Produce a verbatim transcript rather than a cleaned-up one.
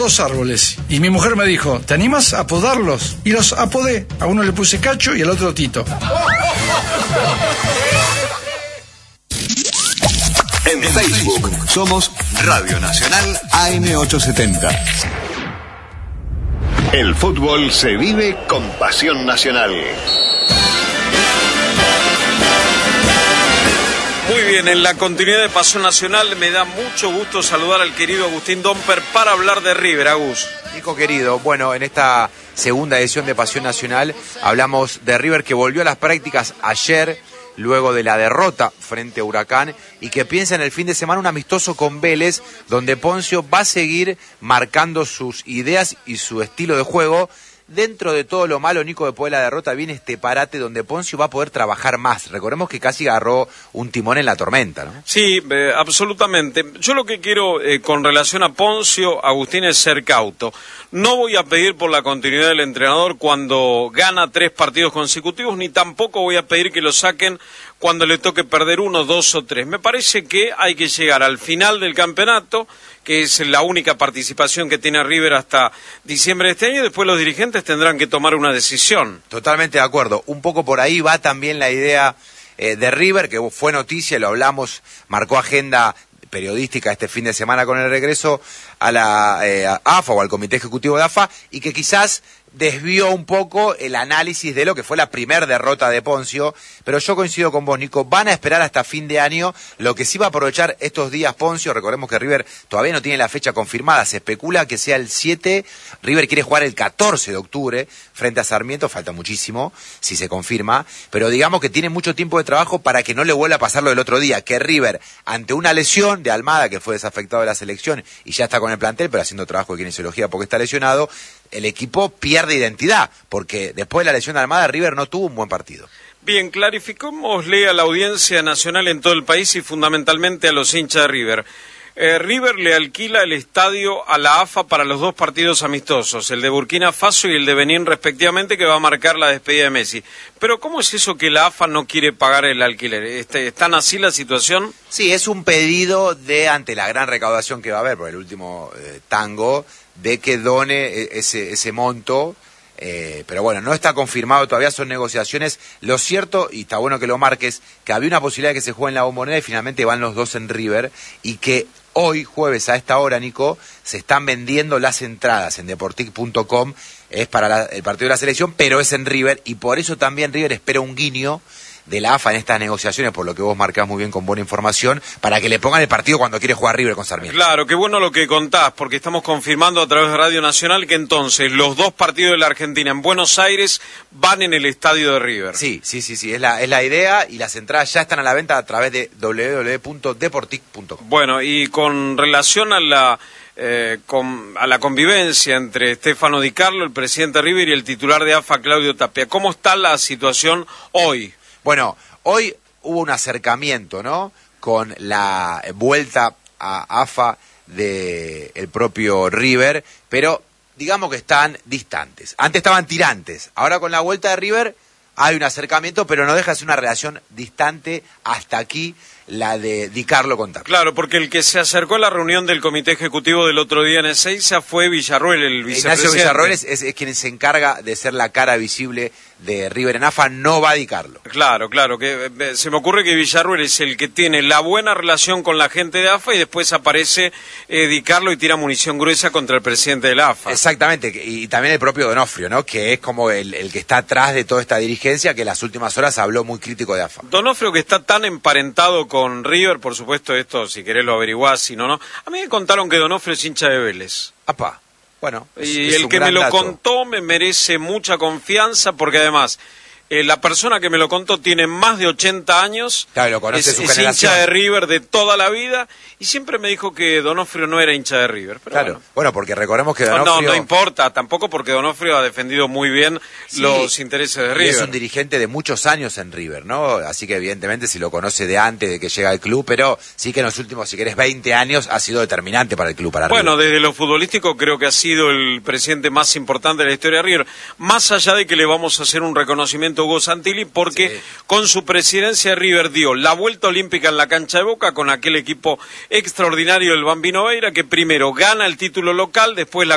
dos árboles. Y mi mujer me dijo, ¿te animas a podarlos? Y los apodé. A uno le puse Cacho y al otro Tito. En Facebook somos Radio Nacional A M ochocientos setenta. El fútbol se vive con pasión nacional. Muy bien, en la continuidad de Pasión Nacional me da mucho gusto saludar al querido Agustín Domper para hablar de River. Agus. Nico querido, bueno, en esta segunda edición de Pasión Nacional hablamos de River que volvió a las prácticas ayer, luego de la derrota frente a Huracán, y que piensa en el fin de semana un amistoso con Vélez, donde Poncio va a seguir marcando sus ideas y su estilo de juego. Dentro de todo lo malo, Nico, después de la derrota, viene este parate donde Poncio va a poder trabajar más. Recordemos que casi agarró un timón en la tormenta, ¿no? Sí, eh, absolutamente. Yo lo que quiero eh, con relación a Poncio, Agustín, es ser cauto. No voy a pedir por la continuidad del entrenador cuando gana tres partidos consecutivos, ni tampoco voy a pedir que lo saquen cuando le toque perder uno, dos o tres. Me parece que hay que llegar al final del campeonato, que es la única participación que tiene River hasta diciembre de este año, y después los dirigentes tendrán que tomar una decisión. Totalmente de acuerdo. Un poco por ahí va también la idea eh, de River, que fue noticia, lo hablamos, marcó agenda periodística este fin de semana con el regreso a la eh, a A F A o al Comité Ejecutivo de A F A, y que quizás desvió un poco el análisis de lo que fue la primer derrota de Poncio, pero yo coincido con vos, Nico, van a esperar hasta fin de año. Lo que sí va a aprovechar estos días Poncio, recordemos que River todavía no tiene la fecha confirmada, se especula que sea el siete, River quiere jugar el catorce de octubre frente a Sarmiento, falta muchísimo si se confirma, pero digamos que tiene mucho tiempo de trabajo para que no le vuelva a pasar lo del otro día, que River, ante una lesión de Almada, que fue desafectado de la selección y ya está con el plantel, pero haciendo trabajo de kinesiología porque está lesionado, el equipo pierde identidad, porque después de la lesión de Almada, River no tuvo un buen partido. Bien, clarificémosle a la audiencia nacional en todo el país y fundamentalmente a los hinchas de River. Eh, River le alquila el estadio a la A F A para los dos partidos amistosos, el de Burkina Faso y el de Benín respectivamente, que va a marcar la despedida de Messi. Pero ¿cómo es eso que la A F A no quiere pagar el alquiler? Este, ¿Están así la situación? Sí, es un pedido de, ante la gran recaudación que va a haber por el último eh, tango, de que done ese, ese monto, eh, pero bueno, no está confirmado todavía, son negociaciones. Lo cierto, y está bueno que lo marques, que había una posibilidad de que se juegue en la Bombonera y finalmente van los dos en River, y que hoy, jueves, a esta hora, Nico, se están vendiendo las entradas en deportic punto com, es para la, el partido de la selección, pero es en River, y por eso también River espera un guiño de la A F A en estas negociaciones, por lo que vos marcás muy bien con buena información, para que le pongan el partido cuando quiere jugar River con Sarmiento. Claro, qué bueno lo que contás, porque estamos confirmando a través de Radio Nacional que entonces los dos partidos de la Argentina en Buenos Aires van en el estadio de River. Sí, sí, sí, sí, es la, es la idea, y las entradas ya están a la venta a través de doble u doble u doble u punto deportic punto com. Bueno, y con relación a la... Eh, con, a la convivencia entre Stefano Di Carlo, el presidente de River, y el titular de A F A, Claudio Tapia, ¿cómo está la situación hoy? Bueno, hoy hubo un acercamiento, ¿no?, con la vuelta a A F A del propio River, pero digamos que están distantes. Antes estaban tirantes, ahora con la vuelta de River hay un acercamiento, pero no deja de ser una relación distante hasta aquí, la de Di Carlo con Tapia. Claro, porque el que se acercó a la reunión del comité ejecutivo del otro día en Ezeiza fue Villarroel, el vicepresidente. Ignacio Villarroel es, es, es quien se encarga de ser la cara visible de River en A F A, no va a Di Carlo. Claro, claro, que eh, se me ocurre que Villarroel es el que tiene la buena relación con la gente de A F A, y después aparece eh, Di Carlo y tira munición gruesa contra el presidente de la A F A. Exactamente, y, y también el propio Donofrio, ¿no?, que es como el, el que está atrás de toda esta dirigencia, que en las últimas horas habló muy crítico de A F A. Donofrio, que está tan emparentado con River, por supuesto, esto si querés lo averiguás, si no, no. A mí me contaron que Donofrio es hincha de Vélez. Apá. Bueno, es, y es el que me lo dato. contó me merece mucha confianza, porque además eh, la persona que me lo contó tiene más de ochenta años, claro, lo conoce es, su es generación. hincha de River de toda la vida, y siempre me dijo que Donofrio no era hincha de River. Pero claro, bueno. bueno, porque recordemos que Donofrio... No, no, no importa, tampoco, porque Donofrio ha defendido muy bien sí, los intereses de River. Es un dirigente de muchos años en River, ¿no? Así que evidentemente si lo conoce de antes de que llega al club, pero sí que en los últimos, si querés, veinte años ha sido determinante para el club, para Bueno, River. Desde lo futbolístico creo que ha sido el presidente más importante de la historia de River, más allá de que le vamos a hacer un reconocimiento a Hugo Santilli, porque sí, con su presidencia River dio la vuelta olímpica en la cancha de Boca con aquel equipo extraordinario del Bambino Veira, que primero gana el título local, después la